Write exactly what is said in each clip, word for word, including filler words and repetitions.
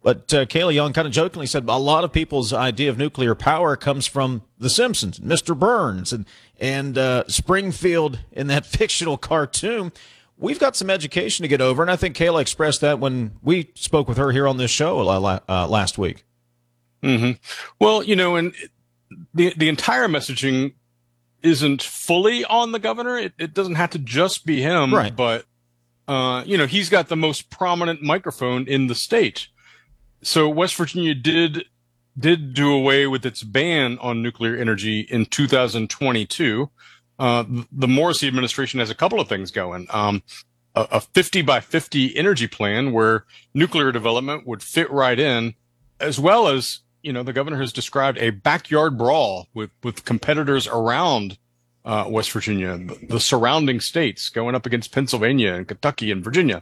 But uh, Kayla Young kind of jokingly said a lot of people's idea of nuclear power comes from The Simpsons, Mister Burns, and and uh, Springfield in that fictional cartoon. We've got some education to get over, and I think Kayla expressed that when we spoke with her here on this show uh, uh, last week. Mm-hmm. Well, you know, and the the entire messaging isn't fully on the governor. It, it doesn't have to just be him, right? But uh, you know, he's got the most prominent microphone in the state. So West Virginia did did do away with its ban on nuclear energy in two thousand twenty-two. Uh, the Morrissey administration has a couple of things going. Um, a, a fifty by fifty energy plan where nuclear development would fit right in, as well as, you know, the governor has described a backyard brawl with, with competitors around uh, West Virginia, the, the surrounding states going up against Pennsylvania and Kentucky and Virginia.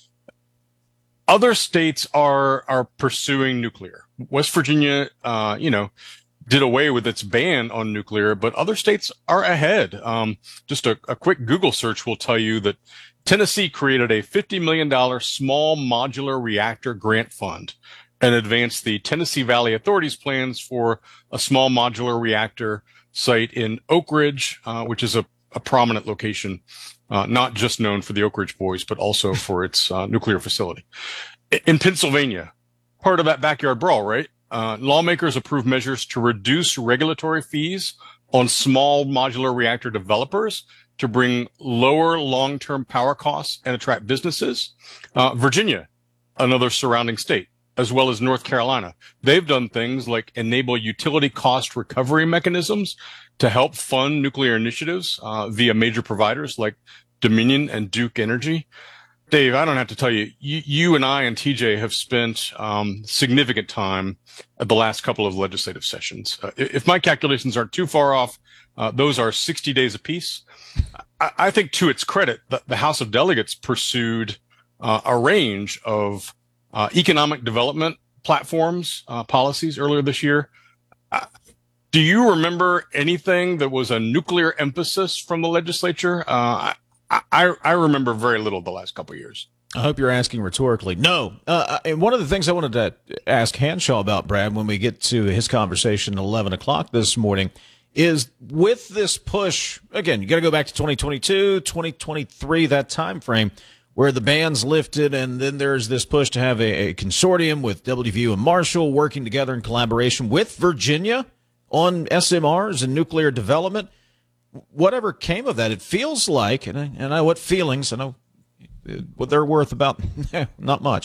Other states are are pursuing nuclear. West Virginia, uh, you know, did away with its ban on nuclear, but other states are ahead. Um, just a, a quick Google search will tell you that Tennessee created a fifty million dollars small modular reactor grant fund and advanced the Tennessee Valley Authority's plans for a small modular reactor site in Oak Ridge, uh, which is a, a prominent location, uh, not just known for the Oak Ridge Boys, but also for its uh, nuclear facility. In Pennsylvania, part of that backyard brawl, right? Uh, lawmakers approved measures to reduce regulatory fees on small modular reactor developers to bring lower long-term power costs and attract businesses. Uh, Virginia, another surrounding state, as well as North Carolina, they've done things like enable utility cost recovery mechanisms to help fund nuclear initiatives uh, via major providers like Dominion and Duke Energy. Dave, I don't have to tell you, you, you and I and T J have spent um, significant time at the last couple of legislative sessions. Uh, if my calculations aren't too far off, uh, those are sixty days apiece. I, I think to its credit, the, the House of Delegates pursued uh, a range of uh, economic development platforms, uh, policies earlier this year. Uh, do you remember anything that was a nuclear emphasis from the legislature? Uh, I, I remember very little the last couple of years. I hope you're asking rhetorically. No. Uh, and one of the things I wanted to ask Hanshaw about, Brad, when we get to his conversation at eleven o'clock this morning, is with this push, again, you got to go back to twenty twenty-two, twenty twenty-three, that time frame, where the ban's lifted, and then there's this push to have a, a consortium with W V U and Marshall working together in collaboration with Virginia on S M Rs and nuclear development. Whatever came of that, it feels like, and I, and I know what feelings, I know what they're worth about, not much.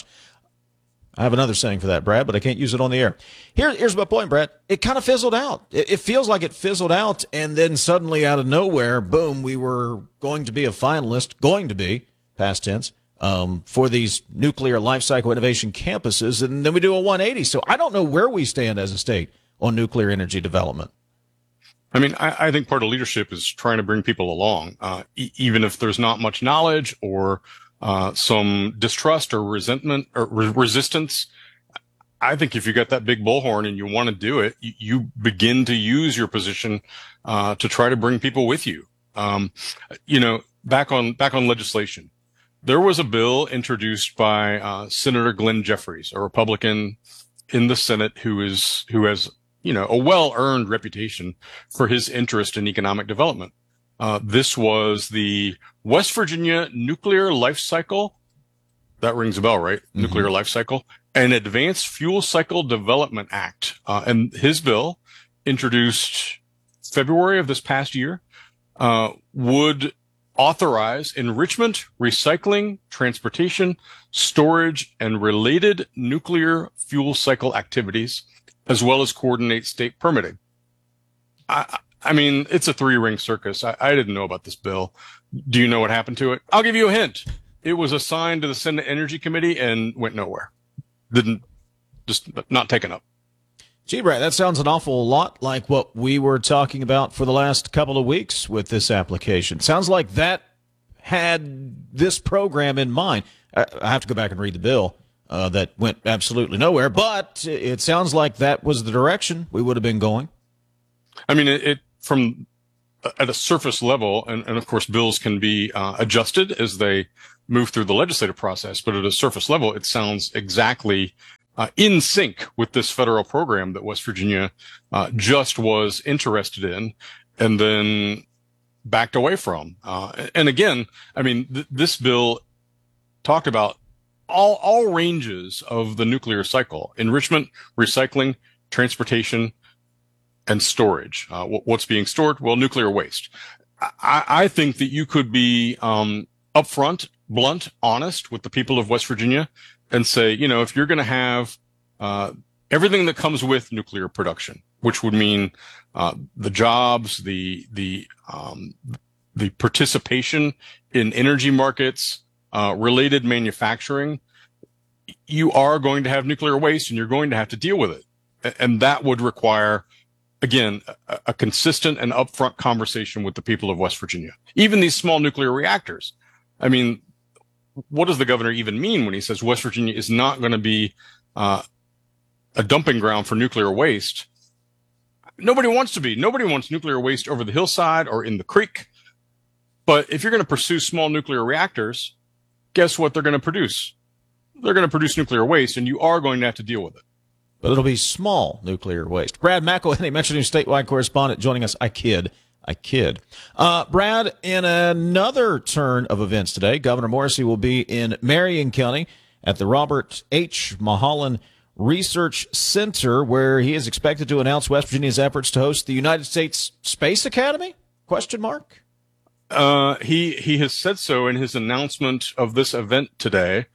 I have another saying for that, Brad, but I can't use it on the air. Here, here's my point, Brad. It kind of fizzled out. It, it feels like it fizzled out, and then suddenly out of nowhere, boom, we were going to be a finalist, going to be, past tense, um, for these nuclear life cycle innovation campuses, and then we do a one eighty. So I don't know where we stand as a state on nuclear energy development. I mean, I, I think part of leadership is trying to bring people along, uh, e- even if there's not much knowledge or uh, some distrust or resentment or re- resistance. I think if you got that big bullhorn and you want to do it, you, you begin to use your position uh, to try to bring people with you. Um, you know, back on back on legislation, there was a bill introduced by uh, Senator Glenn Jeffries, a Republican in the Senate who is who has you know, a well-earned reputation for his interest in economic development. Uh, this was the West Virginia Nuclear Life Cycle. That rings a bell, right? Mm-hmm. Nuclear Life Cycle and Advanced Fuel Cycle Development Act. Uh, and his bill, introduced February of this past year, uh, would authorize enrichment, recycling, transportation, storage, and related nuclear fuel cycle activities, as well as coordinate state permitting. I, I mean, it's a three-ring circus. I, I didn't know about this bill. Do you know what happened to it? I'll give you a hint. It was assigned to the Senate Energy Committee and went nowhere. Didn't, just not taken up. Gee, Brad, that sounds an awful lot like what we were talking about for the last couple of weeks with this application. Sounds like that had this program in mind. I, I have to go back and read the bill. Uh, that went absolutely nowhere, but it sounds like that was the direction we would have been going. I mean, it, it from at a surface level, and, and of course, bills can be uh, adjusted as they move through the legislative process, but at a surface level, it sounds exactly uh, in sync with this federal program that West Virginia uh, just was interested in and then backed away from. Uh, and again, I mean, th- this bill talked about all, all ranges of the nuclear cycle: enrichment, recycling, transportation, and storage. Uh, what's being stored? Well, nuclear waste. I, I think that you could be um, upfront, blunt, honest with the people of West Virginia and say, you know, if you're going to have uh, everything that comes with nuclear production, which would mean uh, the jobs, the the um, the participation in energy markets, uh, related manufacturing, you are going to have nuclear waste, and you're going to have to deal with it, and that would require, again, a, a consistent and upfront conversation with the people of West Virginia. Even these small nuclear reactors. I mean, what does the governor even mean when he says West Virginia is not going to be uh, a dumping ground for nuclear waste? Nobody wants to be. Nobody wants nuclear waste over the hillside or in the creek. But if you're going to pursue small nuclear reactors, guess what they're going to produce? They're going to produce nuclear waste, and you are going to have to deal with it. But it'll be small nuclear waste. Brad McElhenney, Metro News statewide correspondent, joining us. I kid. I kid. Uh, Brad, in another turn of events today, Governor Morrisey will be in Marion County at the Robert H. Mulholland Research Center, where he is expected to announce West Virginia's efforts to host the United States Space Academy? Question mark? Uh, he, he has said so in his announcement of this event today.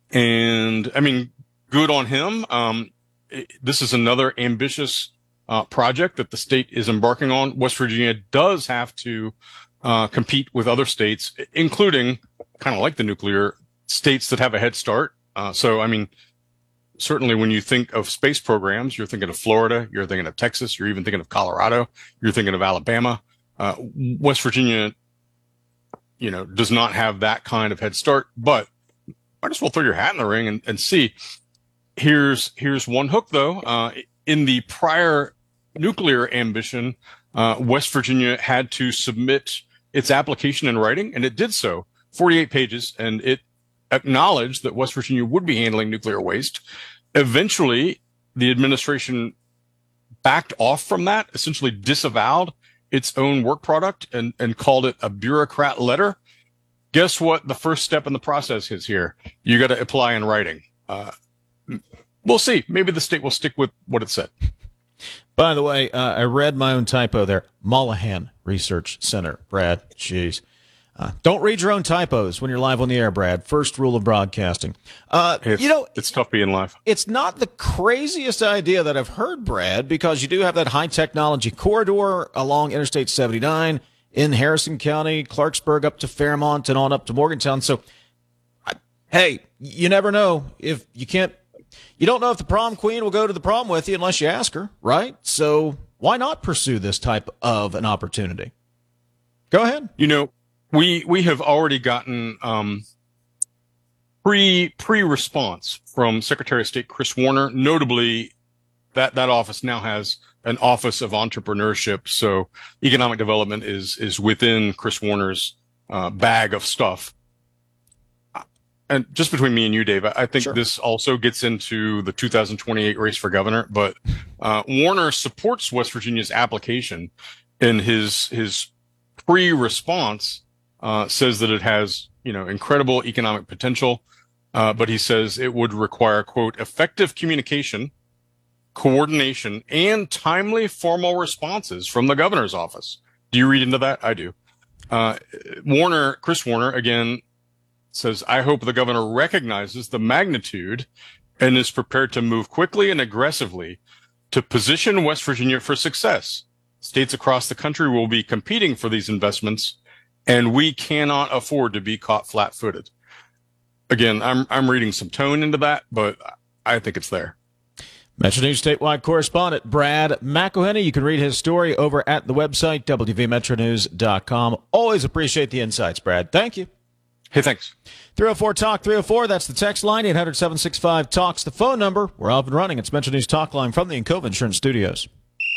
And I mean, good on him. Um, it, this is another ambitious uh, project that the state is embarking on. West Virginia does have to uh, compete with other states, including, kind of like the nuclear, states that have a head start. Uh, so, I mean, certainly when you think of space programs, you're thinking of Florida, you're thinking of Texas, you're even thinking of Colorado, you're thinking of Alabama. Uh, West Virginia, you know, does not have that kind of head start, but might as well throw your hat in the ring and, and see. Here's, here's one hook though. Uh, in the prior nuclear ambition, uh, West Virginia had to submit its application in writing, and it did so, forty-eight pages, and it acknowledged that West Virginia would be handling nuclear waste. Eventually, the administration backed off from that, essentially disavowed its own work product and, and called it a bureaucrat letter. Guess what the first step in the process is here? You got to apply in writing. Uh, we'll see. Maybe the state will stick with what it said. By the way, uh, I read my own typo there. Mulholland Research Center, Brad. Jeez. Uh, don't read your own typos when you're live on the air, Brad. First rule of broadcasting. Uh, it's, you know, it's tough being live. It's not the craziest idea that I've heard, Brad, because you do have that high technology corridor along Interstate seventy-nine in Harrison County, Clarksburg up to Fairmont and on up to Morgantown. So, I, hey, you never know if you can't, you don't know if the prom queen will go to the prom with you unless you ask her, right? So why not pursue this type of an opportunity? Go ahead. You know, We we have already gotten um, pre pre response from Secretary of State Chris Warner. Notably, that that office now has an Office of Entrepreneurship, so economic development is is within Chris Warner's uh, bag of stuff. And just between me and you, Dave, I think Sure. this also gets into the two thousand twenty-eight race for governor. But uh, Warner supports West Virginia's application, in his his pre response. Uh, says that it has, you know, incredible economic potential, uh, but he says it would require, quote, effective communication, coordination, and timely formal responses from the governor's office. Do you read into that? I do. Uh, Warner, Chris Warner, again, says, I hope the governor recognizes the magnitude and is prepared to move quickly and aggressively to position West Virginia for success. States across the country will be competing for these investments, and we cannot afford to be caught flat-footed. Again, I'm I'm reading some tone into that, but I think it's there. Metro News statewide correspondent Brad McElhenney. You can read his story over at the website, w v metro news dot com. Always appreciate the insights, Brad. Thank you. Hey, thanks. three oh four talk three oh four, that's the text line. eight hundred, seven six five, talks the phone number. We're off and running. It's Metro News Talk Line from the Encova Insurance Studios.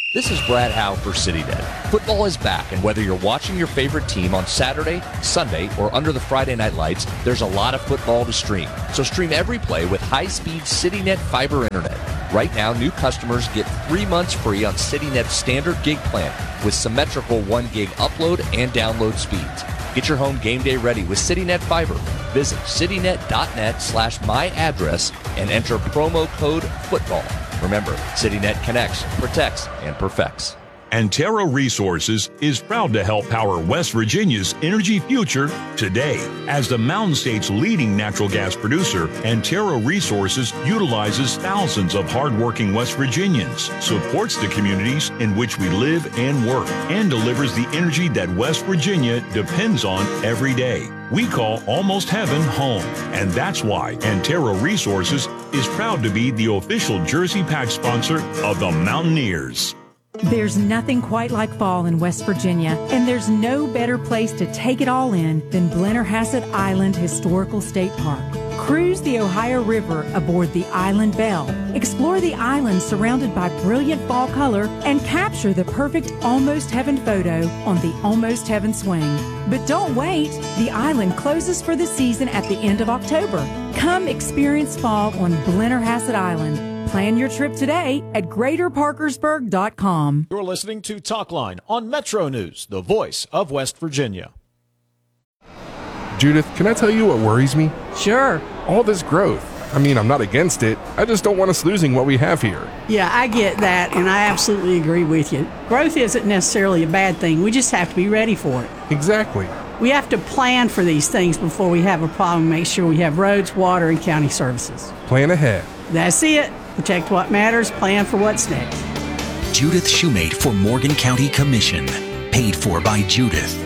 This is Brad Howe for CityNet. Football is back, and whether you're watching your favorite team on Saturday, Sunday, or under the Friday night lights, there's a lot of football to stream. So stream every play with high-speed CityNet fiber internet. Right now, new customers get three months free on CityNet's standard gig plan with symmetrical one gig upload and download speeds. Get your home game day ready with CityNet Fiber. Visit citynet.net slash my address and enter promo code football. Remember, CityNet connects, protects, and perfects. Antero Resources is proud to help power West Virginia's energy future today. As the Mountain State's leading natural gas producer, Antero Resources utilizes thousands of hardworking West Virginians, supports the communities in which we live and work, and delivers the energy that West Virginia depends on every day. We call Almost Heaven home, and that's why Antero Resources is proud to be the official jersey patch sponsor of the Mountaineers. There's nothing quite like fall in West Virginia, and there's no better place to take it all in than Blennerhassett Island Historical State Park. Cruise the Ohio River aboard the Island Belle. Explore the island surrounded by brilliant fall color and capture the perfect Almost Heaven photo on the Almost Heaven swing. But don't wait. The island closes for the season at the end of October. Come experience fall on Blennerhassett Island. Plan your trip today at greater parkersburg dot com. You're listening to Talkline on Metro News, the voice of West Virginia. Judith, can I tell you what worries me? Sure. All this growth. I mean, I'm not against it. I just don't want us losing what we have here. Yeah, I get that, and I absolutely agree with you. Growth isn't necessarily a bad thing. We just have to be ready for it. Exactly. We have to plan for these things before we have a problem, make sure we have roads, water, and county services. Plan ahead. That's it. Protect what matters, plan for what's next. Judith Shoemate for Morgan County Commission. Paid for by Judith.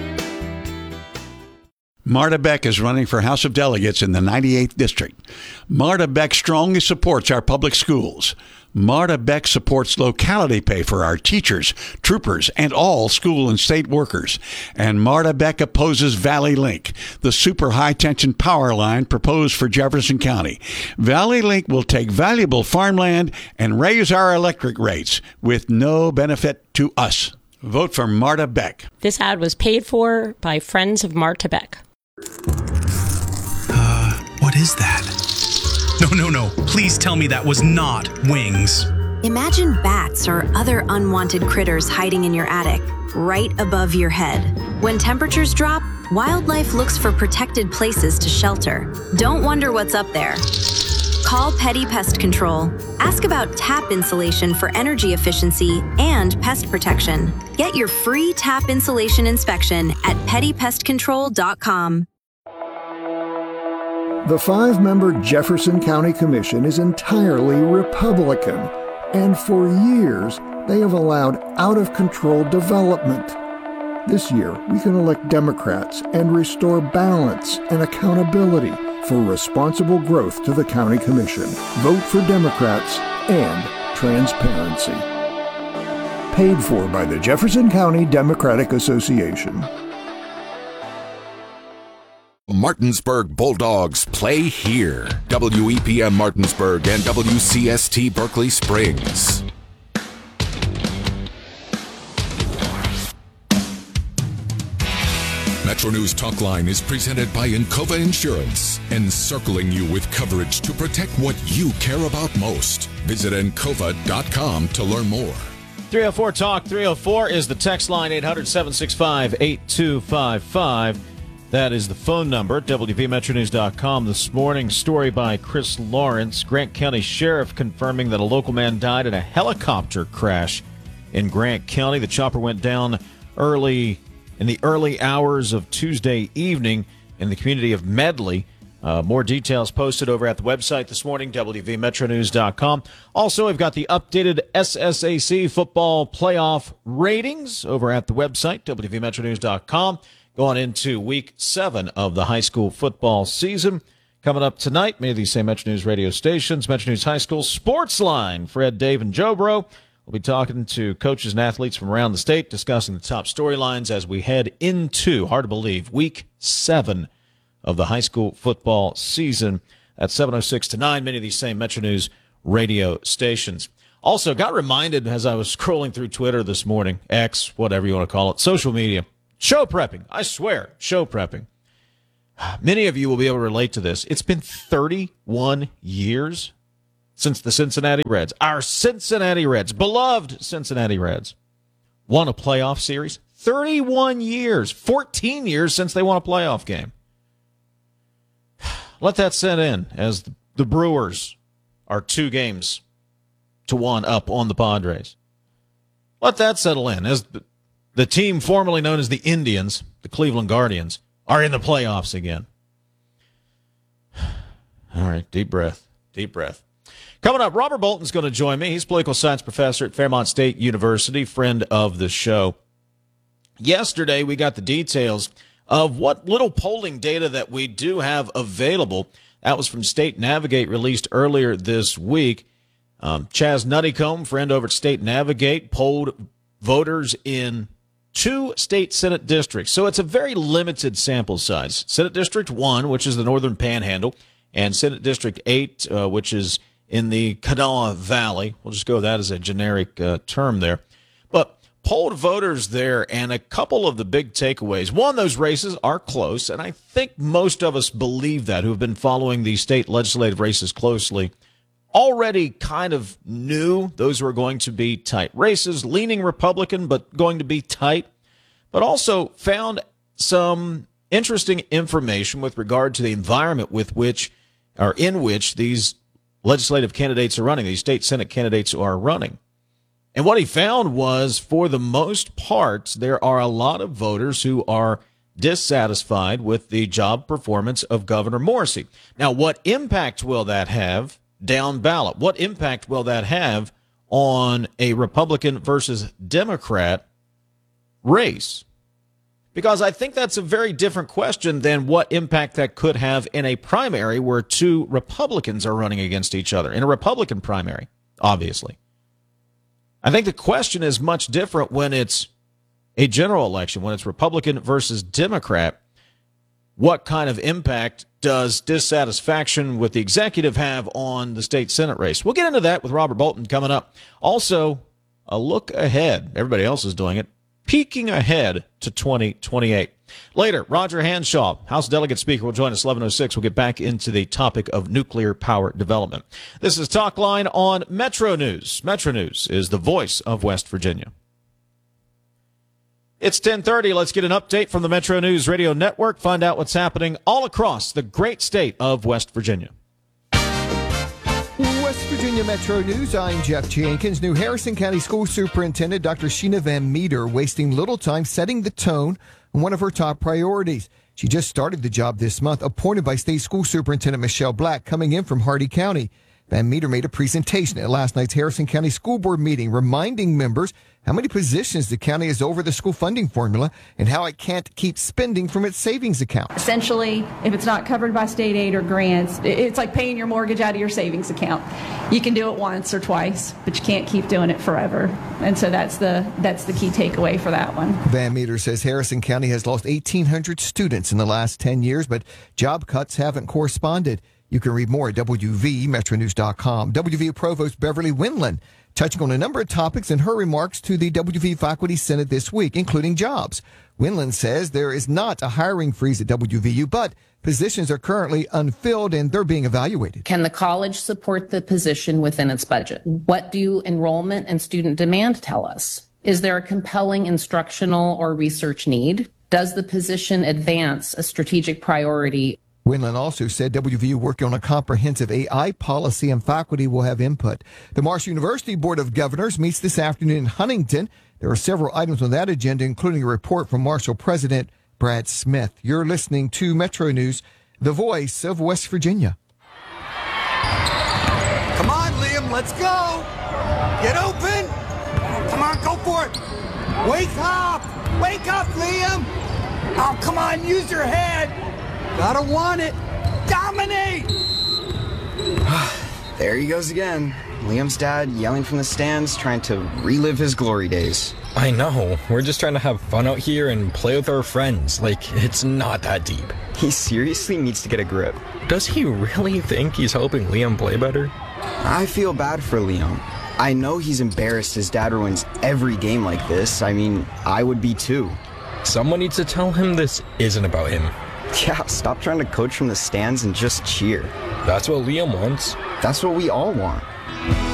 Marta Beck is running for House of Delegates in the ninety-eighth District. Marta Beck strongly supports our public schools. Marta Beck supports locality pay for our teachers, troopers, and all school and state workers. And Marta Beck opposes Valley Link, the super high-tension power line proposed for Jefferson County. Valley Link will take valuable farmland and raise our electric rates with no benefit to us. Vote for Marta Beck. This ad was paid for by Friends of Marta Beck. Uh, what is that? No, no, no. Please tell me that was not wings. Imagine bats or other unwanted critters hiding in your attic, right above your head. When temperatures drop, wildlife looks for protected places to shelter. Don't wonder what's up there. Call Petty Pest Control. Ask about tap insulation for energy efficiency and pest protection. Get your free tap insulation inspection at petty pest control dot com. The five-member Jefferson County Commission is entirely Republican, and for years they have allowed out-of-control development. This year, we can elect Democrats and restore balance and accountability for responsible growth to the County Commission. Vote for Democrats and transparency. Paid for by the Jefferson County Democratic Association. Martinsburg Bulldogs play here. W E P M Martinsburg and W C S T Berkeley Springs. Metro News Talkline is presented by Encova Insurance, encircling you with coverage to protect what you care about most. Visit encova dot com to learn more. three oh four talk three oh four is the text line, eight hundred, seven six five, eight two five five. That is the phone number at W V Metro News dot com. This morning, story by Chris Lawrence. Grant County Sheriff confirming that a local man died in a helicopter crash in Grant County. The chopper went down early in the early hours of Tuesday evening in the community of Medley. Uh, more details posted over at the website this morning, W V Metro News dot com. Also, we've got the updated S S A C football playoff ratings over at the website, W V Metro News dot com. Going into week seven of the high school football season. Coming up tonight, many of these same Metro News radio stations, Metro News High School Sports Line. Fred, Dave, and Joe Bro will be talking to coaches and athletes from around the state, discussing the top storylines as we head into, hard to believe, week seven of the high school football season at seven oh six to nine, many of these same Metro News radio stations. Also, got reminded as I was scrolling through Twitter this morning, X, whatever you want to call it, social media, show prepping. I swear, show prepping. Many of you will be able to relate to this. It's been thirty-one years since the Cincinnati Reds, our Cincinnati Reds, beloved Cincinnati Reds, won a playoff series. thirty-one years, fourteen years since they won a playoff game. Let that set in as the Brewers are two games to one up on the Padres. Let that settle in as the, the team formerly known as the Indians, the Cleveland Guardians, are in the playoffs again. All right, deep breath, deep breath. Coming up, Robert Bolton's going to join me. He's a political science professor at Fairmont State University, friend of the show. Yesterday, we got the details of what little polling data that we do have available. That was from State Navigate, released earlier this week. Um, Chaz Nuttycombe, friend over at State Navigate, polled voters in two state Senate districts. So it's a very limited sample size. Senate District one, which is the Northern Panhandle, and Senate District eight, uh, which is in the Kanawha Valley. We'll just go with that as a generic uh, term there. But polled voters there, and a couple of the big takeaways. One, those races are close, and I think most of us believe that, who have been following the state legislative races closely, already kind of knew those were going to be tight races, leaning Republican, but going to be tight, but also found some interesting information with regard to the environment with which, or in which these legislative candidates are running, these state Senate candidates are running. And what he found was, for the most part, there are a lot of voters who are dissatisfied with the job performance of Governor Morrisey. Now, what impact will that have down ballot? What impact will that have on a Republican versus Democrat race? Because I think that's a very different question than what impact that could have in a primary where two Republicans are running against each other. In a Republican primary, obviously. I think the question is much different when it's a general election, when it's Republican versus Democrat. What kind of impact does dissatisfaction with the executive have on the state Senate race? We'll get into that with Robert Bolton coming up. Also, a look ahead. Everybody else is doing it. Peeking ahead to twenty twenty-eight. Later, Roger Hanshaw, House Delegate Speaker, will join us eleven oh six. We'll get back into the topic of nuclear power development. This is Talk Line on Metro News. Metro News is the voice of West Virginia. It's ten thirty. Let's get an update from the Metro News Radio Network. Find out what's happening all across the great state of West Virginia. West Virginia Metro News, I'm Jeff Jenkins. New Harrison County School Superintendent Doctor Sheena Van Meter wasting little time setting the tone on one of her top priorities. She just started the job this month, appointed by State School Superintendent Michelle Black, coming in from Hardy County. Van Meter made a presentation at last night's Harrison County School Board meeting, reminding members how many positions the county has over the school funding formula and how it can't keep spending from its savings account. Essentially, if it's not covered by state aid or grants, it's like paying your mortgage out of your savings account. You can do it once or twice, but you can't keep doing it forever. And so that's the that's the key takeaway for that one. Van Meter says Harrison County has lost eighteen hundred students in the last ten years, but job cuts haven't corresponded. You can read more at W V Metro News dot com. W V U Provost Beverly Windland touching on a number of topics in her remarks to the W V Faculty Senate this week, including jobs. Windland says there is not a hiring freeze at W V U, but positions are currently unfilled and they're being evaluated. Can the college support the position within its budget? What do enrollment and student demand tell us? Is there a compelling instructional or research need? Does the position advance a strategic priority? Windland also said W V U working on a comprehensive A I policy and faculty will have input. The Marshall University Board of Governors meets this afternoon in Huntington. There are several items on that agenda, including a report from Marshall President Brad Smith. You're listening to Metro News, the voice of West Virginia. Come on, Liam, let's go. Get open. Come on, go for it. Wake up. Wake up, Liam. Oh, come on, use your head. Gotta want it. Dominate! There he goes again. Liam's dad yelling from the stands, trying to relive his glory days. I know. We're just trying to have fun out here and play with our friends. Like, it's not that deep. He seriously needs to get a grip. Does he really think he's helping Liam play better? I feel bad for Liam. I know he's embarrassed his dad ruins every game like this. I mean, I would be too. Someone needs to tell him this isn't about him. Yeah, stop trying to coach from the stands and just cheer. That's what Liam wants. That's what we all want.